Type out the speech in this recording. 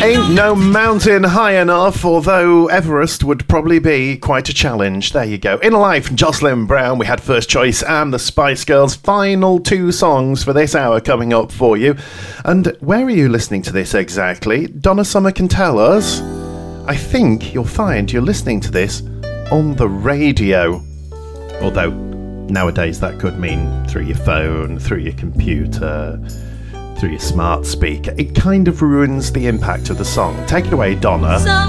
Ain't no mountain high enough, although Everest would probably be quite a challenge. There you go. Inner Life, Jocelyn Brown, we had First Choice and the Spice Girls. Final two songs for this hour coming up for you. And where are you listening to this exactly? Donna Summer can tell us. I think you'll find you're listening to this on the radio. Although nowadays that could mean through your phone, through your computer, through your smart speaker. It kind of ruins the impact of the song. Take it away, Donna.